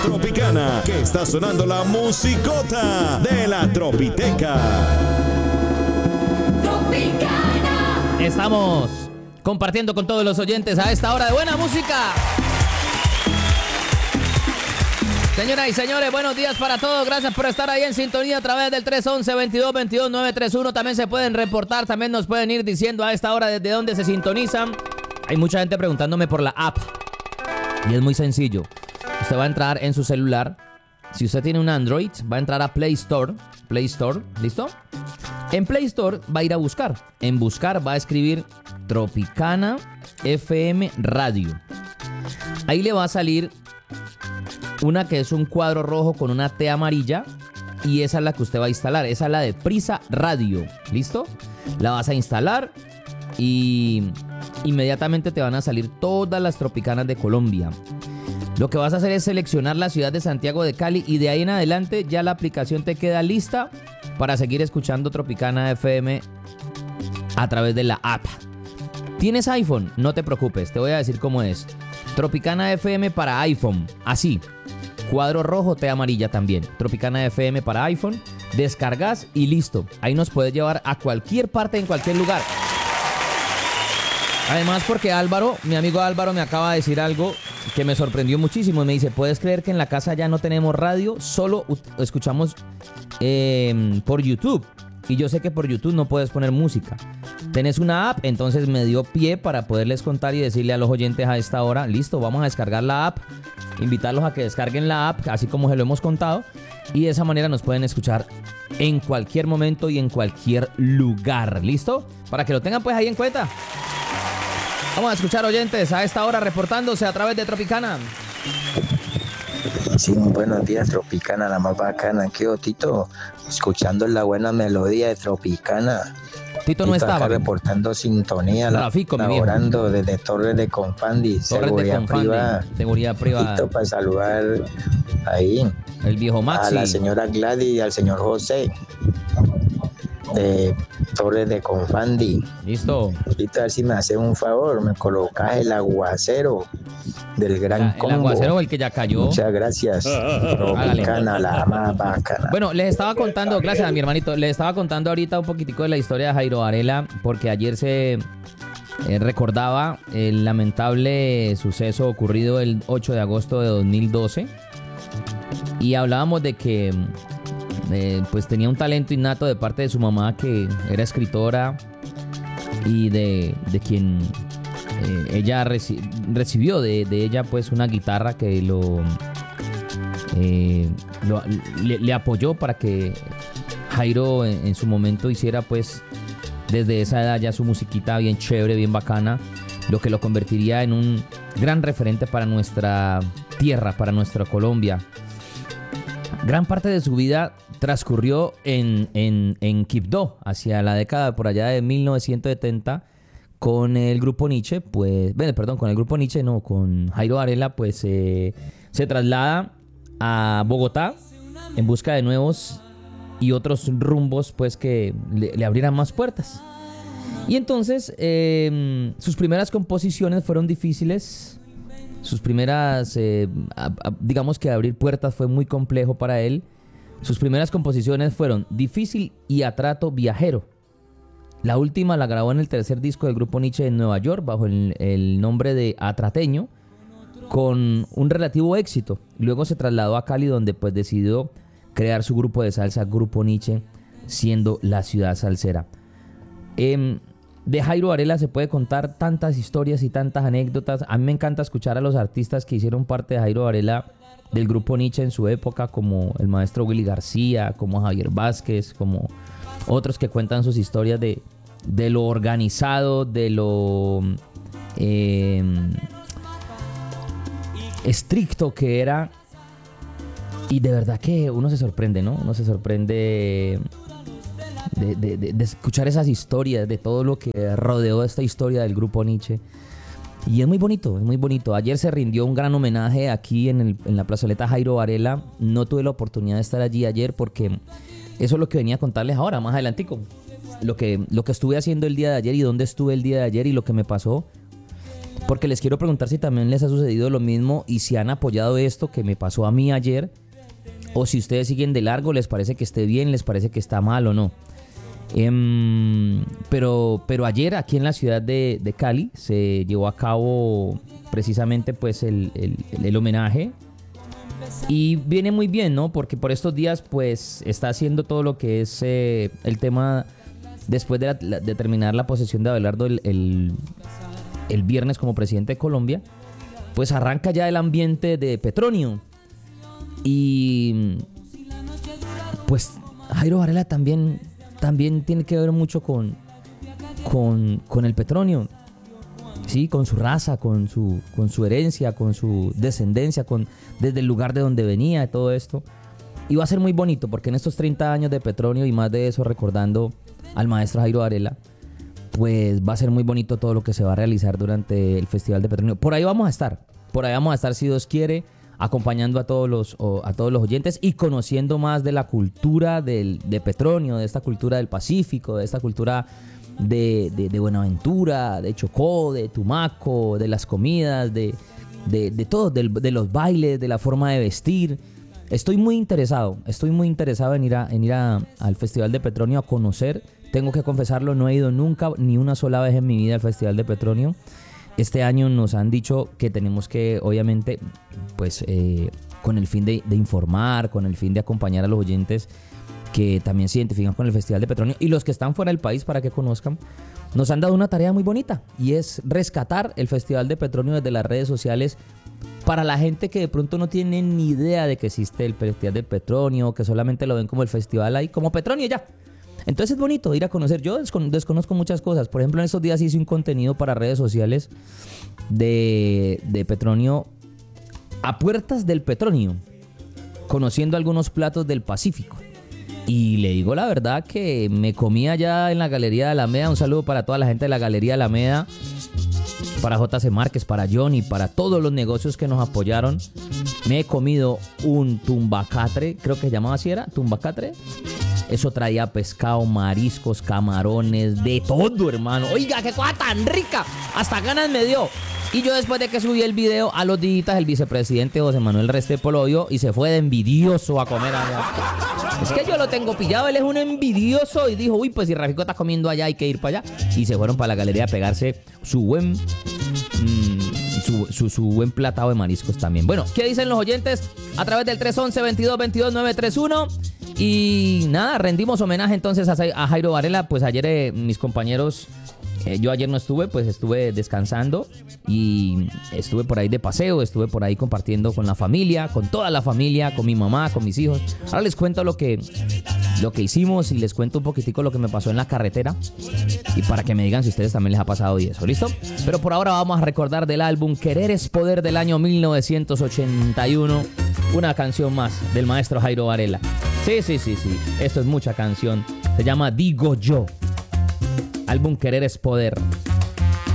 Tropicana, que está sonando la musicota de la Tropiteca. Tropicana. Estamos compartiendo con todos los oyentes a esta hora de buena música. Señoras y señores, buenos días para todos. Gracias por estar ahí en sintonía a través del 311-2222-931. También se pueden reportar, también nos pueden ir diciendo a esta hora desde dónde se sintonizan. Hay mucha gente preguntándome por la app. Y es muy sencillo. Usted va a entrar en su celular. Si usted tiene un Android, va a entrar a Play Store. Play Store, ¿listo? En Play Store va a ir a buscar. En buscar va a escribir Tropicana FM Radio. Ahí le va a salir una que es un cuadro rojo con una T amarilla. Y esa es la que usted va a instalar. Esa es la de Prisa Radio. ¿Listo? La vas a instalar y inmediatamente te van a salir todas las tropicanas de Colombia. Lo que vas a hacer es seleccionar la ciudad de Santiago de Cali y de ahí en adelante ya la aplicación te queda lista para seguir escuchando Tropicana FM a través de la app. ¿Tienes iPhone? No te preocupes, te voy a decir cómo es. Tropicana FM para iPhone, así. Cuadro rojo, T amarilla también. Tropicana FM para iPhone. Descargas y listo. Ahí nos puedes llevar a cualquier parte, en cualquier lugar. Además porque Álvaro, mi amigo Álvaro me acaba de decir algo que me sorprendió muchísimo. Me dice, ¿puedes creer que en la casa ya no tenemos radio? Solo escuchamos por YouTube. Y yo sé que por YouTube no puedes poner música. Tenés una app, entonces me dio pie para poderles contar y decirle a los oyentes a esta hora, listo, vamos a descargar la app, invitarlos a que descarguen la app, así como se lo hemos contado, y de esa manera nos pueden escuchar en cualquier momento y en cualquier lugar, ¿listo? Para que lo tengan pues ahí en cuenta. Vamos a escuchar oyentes a esta hora reportándose a través de Tropicana. Sí, buenos días, Tropicana, la más bacana. ¿Qué Tito? Escuchando la buena melodía de Tropicana. Tito no estaba. Reportando sintonía, laborando desde Torres de Confandi, seguridad privada. Seguridad privada. Tito, para saludar ahí el viejo Maxi, a la señora Gladys y al señor José de Torres de Confandi. Listo. Tito, a ver si me hace un favor, me colocas el aguacero del gran combo. El aguacero, el que ya cayó. Muchas gracias. Tropicana, la más bacana. Bueno, les estaba contando, gracias a mi hermanito, les estaba contando ahorita un poquitico de la historia de Jairo Varela, porque ayer se recordaba el lamentable suceso ocurrido el 8 de agosto de 2012 y hablábamos de que pues tenía un talento innato de parte de su mamá, que era escritora, y de quien ella recibió de ella pues una guitarra que le apoyó para que Jairo en su momento hiciera pues desde esa edad ya su musiquita bien chévere, bien bacana, lo que lo convertiría en un gran referente para nuestra tierra, para nuestra Colombia. Gran parte de su vida transcurrió en Quibdó, hacia la década por allá de 1970, con el grupo Nietzsche, pues, con el grupo Nietzsche, no, con Jairo Varela, pues se traslada a Bogotá en busca de nuevos y otros rumbos, pues, que le abrieran más puertas. Y entonces, sus primeras composiciones fueron difíciles. Sus primeras, digamos que abrir puertas fue muy complejo para él. Sus primeras composiciones fueron Difícil y Atrato Viajero. La última la grabó en el tercer disco del grupo Nietzsche en Nueva York bajo el nombre de Atrateño, con un relativo éxito. Luego se trasladó a Cali, donde pues decidió crear su grupo de salsa, Grupo Nietzsche, siendo la ciudad salsera. De Jairo Varela se puede contar tantas historias y tantas anécdotas. A mí me encanta escuchar a los artistas que hicieron parte de Jairo Varela del grupo Nietzsche en su época, como el maestro Willy García, como Javier Vázquez, como otros que cuentan sus historias de lo organizado, de lo estricto que era. Y de verdad que uno se sorprende, ¿no? Uno se sorprende de escuchar esas historias, de todo lo que rodeó esta historia del grupo Nietzsche. Y es muy bonito, es muy bonito. Ayer se rindió un gran homenaje aquí en la plazoleta Jairo Varela. No tuve la oportunidad de estar allí ayer porque eso es lo que venía a contarles ahora, más adelantico. Lo que estuve haciendo el día de ayer y dónde estuve el día de ayer y lo que me pasó. porque les quiero preguntar si también les ha sucedido lo mismo y si han apoyado esto que me pasó a mí ayer, o si ustedes siguen de largo, les parece que esté bien, les parece que está mal o no. Pero ayer aquí en la ciudad de Cali se llevó a cabo precisamente pues el homenaje, y viene muy bien, ¿no? Porque por estos días pues está haciendo todo lo que es el tema después de terminar la posesión de Abelardo el viernes como presidente de Colombia, pues arranca ya el ambiente de Petronio, y pues Jairo Varela también tiene que ver mucho con el Petronio, sí, con su raza, con su herencia, con su descendencia, desde el lugar de donde venía, todo esto. Y va a ser muy bonito porque en estos 30 años de Petronio y más de eso, recordando al maestro Jairo Varela, pues va a ser muy bonito todo lo que se va a realizar durante el Festival de Petronio. Por ahí vamos a estar si Dios quiere, acompañando a todos los oyentes y conociendo más de la cultura de Petronio, de esta cultura del Pacífico, de esta cultura de Buenaventura, de Chocó, de Tumaco, de las comidas, de todo, de los bailes, de la forma de vestir. Estoy muy interesado en ir al Festival de Petronio a conocer. Tengo que confesarlo, no he ido nunca, ni una sola vez en mi vida al Festival de Petronio. Este año nos han dicho que tenemos que, obviamente, pues con el fin de informar, con el fin de acompañar a los oyentes que también se identifican con el Festival de Petronio y los que están fuera del país para que conozcan, nos han dado una tarea muy bonita, y es rescatar el Festival de Petronio desde las redes sociales para la gente que de pronto no tiene ni idea de que existe el Festival de Petronio, que solamente lo ven como el festival ahí, como Petronio ya. Entonces es bonito ir a conocer. Yo desconozco muchas cosas. Por ejemplo, en estos días hice un contenido para redes sociales de Petronio a puertas del Petronio, conociendo algunos platos del Pacífico. Y le digo la verdad que me comí allá en la Galería de Alameda. Un saludo para toda la gente de la Galería de Alameda, para JC Márquez, para Johnny, para todos los negocios que nos apoyaron. Me he comido un tumbacatre, creo que se llamaba así, era tumbacatre. Eso traía pescado, mariscos, camarones, de todo, hermano. Oiga, qué cosa tan rica. Hasta ganas me dio. Y yo, después de que subí el video, a los días el vicepresidente José Manuel Restrepo lo vio y se fue de envidioso a comer allá. Es que yo lo tengo pillado, él es un envidioso, y dijo, uy, pues si Rafico está comiendo allá, hay que ir para allá. Y se fueron para la galería a pegarse su buen platado de mariscos también. Bueno, ¿qué dicen los oyentes? A través del 311-2222-931. Y nada, rendimos homenaje entonces a Jairo Varela. Pues ayer mis compañeros, yo ayer no estuve, pues estuve descansando y estuve por ahí de paseo, estuve por ahí compartiendo con la familia, con toda la familia, con mi mamá, con mis hijos. Ahora les cuento lo que hicimos y les cuento un poquitico lo que me pasó en la carretera, y para que me digan si a ustedes también les ha pasado y eso, ¿listo? Pero por ahora vamos a recordar del álbum Querer es Poder del año 1981, una canción más del maestro Jairo Varela. Sí, esto es mucha canción, se llama Digo Yo, álbum Querer es Poder.